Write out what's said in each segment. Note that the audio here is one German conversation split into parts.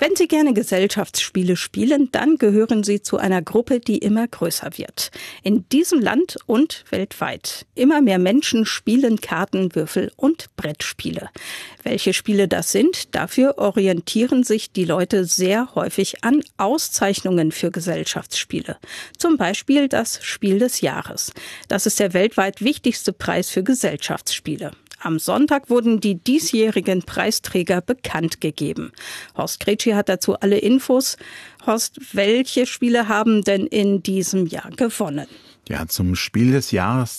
Wenn Sie gerne Gesellschaftsspiele spielen, dann gehören Sie zu einer Gruppe, die immer größer wird. In diesem Land und weltweit. Immer mehr Menschen spielen Karten, Würfel und Brettspiele. Welche Spiele das sind, dafür orientieren sich die Leute sehr häufig an Auszeichnungen für Gesellschaftsspiele. Zum Beispiel das Spiel des Jahres. Das ist der weltweit wichtigste Preis für Gesellschaftsspiele. Am Sonntag wurden die diesjährigen Preisträger bekannt gegeben. Horst Gretschi hat dazu alle Infos. Horst, welche Spiele haben denn in diesem Jahr gewonnen? Ja, zum Spiel des Jahres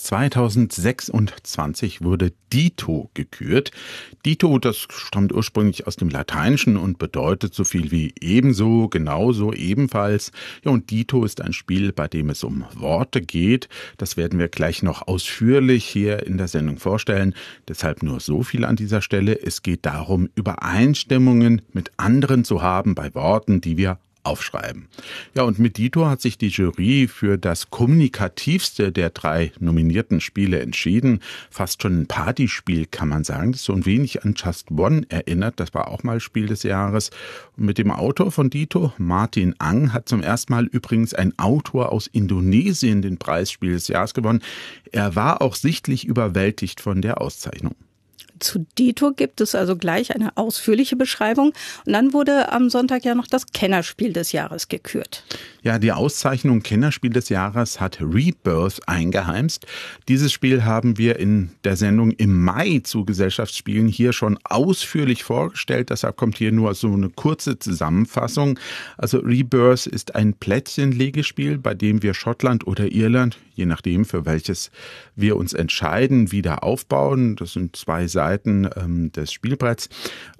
2026 wurde Dito gekürt. Dito, das stammt ursprünglich aus dem Lateinischen und bedeutet so viel wie ebenso, genauso, ebenfalls. Ja, und Dito ist ein Spiel, bei dem es um Worte geht. Das werden wir gleich noch ausführlich hier in der Sendung vorstellen. Deshalb nur so viel an dieser Stelle. Es geht darum, Übereinstimmungen mit anderen zu haben bei Worten, die wir aufschreiben. Ja, und mit Dito hat sich die Jury für das kommunikativste der 3 nominierten Spiele entschieden. Fast schon ein Partyspiel, kann man sagen, das so ein wenig an Just One erinnert. Das war auch mal Spiel des Jahres. Und mit dem Autor von Dito, Martin Ang, hat zum ersten Mal übrigens ein Autor aus Indonesien den Preis Spiel des Jahres gewonnen. Er war auch sichtlich überwältigt von der Auszeichnung. Zu Dito gibt es also gleich eine ausführliche Beschreibung. Und dann wurde am Sonntag ja noch das Kennerspiel des Jahres gekürt. Ja, die Auszeichnung Kennerspiel des Jahres hat Rebirth eingeheimst. Dieses Spiel haben wir in der Sendung im Mai zu Gesellschaftsspielen hier schon ausführlich vorgestellt. Deshalb kommt hier nur so eine kurze Zusammenfassung. Also Rebirth ist ein Plättchenlegespiel, bei dem wir Schottland oder Irland, je nachdem für welches wir uns entscheiden, wieder aufbauen. Das sind 2 Seiten des Spielbretts.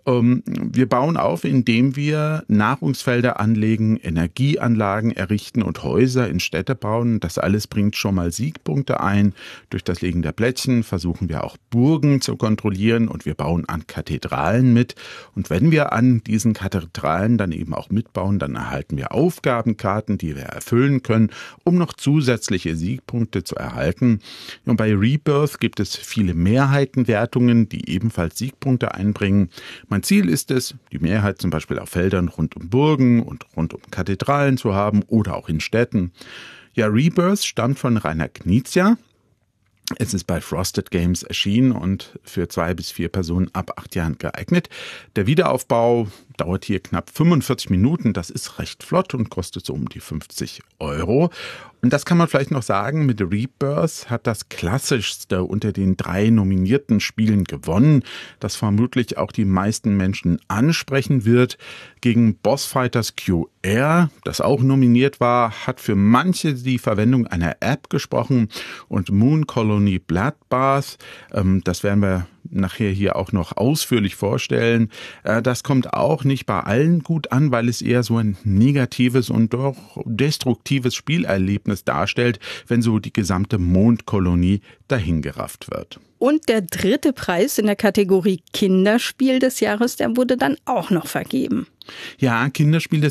Wir bauen auf, indem wir Nahrungsfelder anlegen, Energieanlagen errichten und Häuser in Städte bauen. Das alles bringt schon mal Siegpunkte ein. Durch das Legen der Plättchen versuchen wir auch Burgen zu kontrollieren und wir bauen an Kathedralen mit. Und wenn wir an diesen Kathedralen dann eben auch mitbauen, dann erhalten wir Aufgabenkarten, die wir erfüllen können, um noch zusätzliche Siegpunkte zu erhalten. Und bei Rebirth gibt es viele Mehrheitenwertungen, die ebenfalls Siegpunkte einbringen. Mein Ziel ist es, die Mehrheit zum Beispiel auf Feldern rund um Burgen und rund um Kathedralen zu haben oder auch in Städten. Ja, Rebirth stammt von Rainer Knizia. Es ist bei Frosted Games erschienen und für 2 bis 4 Personen ab 8 Jahren geeignet. Der Wiederaufbau dauert hier knapp 45 Minuten. Das ist recht flott und kostet so um die 50 €. Und das kann man vielleicht noch sagen, mit Rebirth hat das klassischste unter den 3 nominierten Spielen gewonnen, das vermutlich auch die meisten Menschen ansprechen wird. Gegen Bossfighters QR, das auch nominiert war, hat für manche die Verwendung einer App gesprochen und Moon Colony Bloodbath, das werden wir nachher hier auch noch ausführlich vorstellen. Das kommt auch nicht bei allen gut an, weil es eher so ein negatives und doch destruktives Spielerlebnis darstellt, wenn so die gesamte Mondkolonie dahingerafft wird. Und der 3. Preis in der Kategorie Kinderspiel des Jahres, der wurde dann auch noch vergeben. Ja, Kinderspiel des